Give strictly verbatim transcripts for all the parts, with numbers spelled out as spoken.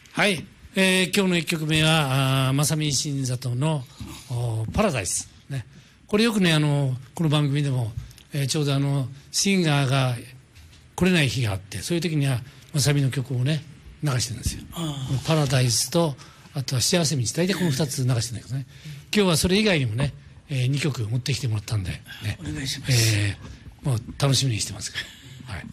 はい、えー、今日のいっきょくめは正見新里のパラダイス、ね、これよくねあのこの番組でも、えー、ちょうどあのシンガーが来れない日があって、そういう時には正見の曲をね流してるんですよ。パラダイスとあとは幸せ道、大体このふたつ流してるんだけどね、今日はそれ以外にもね、えー、にきょく持ってきてもらったんで、ね、 お願いします、 えー、もう楽しみにしてますから、はい、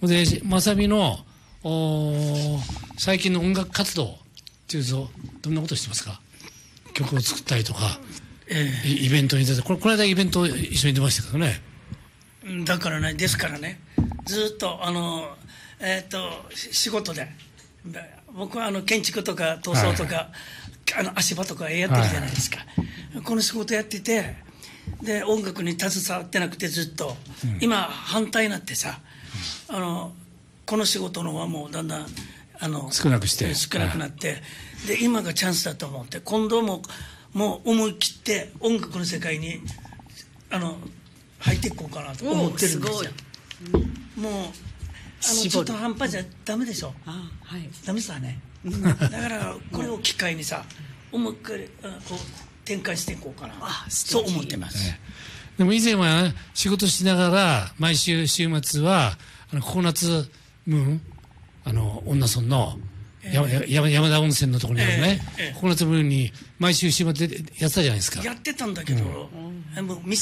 で正見の最近の音楽活動っていうとどんなことしてますか？曲を作ったりとか、えー、イベントに出て、これこの間イベント一緒に出ましたけどね。 だからね、ですからね、ずっとあのえっ、ー、と仕事で、僕はあの建築とか塗装とか、はい、あの足場とかやってるじゃないですか、はい、この仕事やってて、で音楽に携わってなくてずっと、うん、今反対になってさ、うん、あのこの仕事のはもうだんだんあの少なくして少なくなって、はい、で今がチャンスだと思って、今度ももう思い切って音楽の世界にあの入っていこうかなと思ってるんですよ。もうあのちょっと半端じゃダメでしょ。あ、はい、ダメさね。だからこれを機会にさ、思いっきりこう展開していこうかな、そう思ってます、ね、 でも以前は仕事しながら毎週週末はあのココナッツムーン、あの恩納村の山、えー、山, 山田温泉のところにあるね、えーえー、ココナッツムーンに毎週週末でやってたじゃないですか。 やってたんだけど、うん、もう店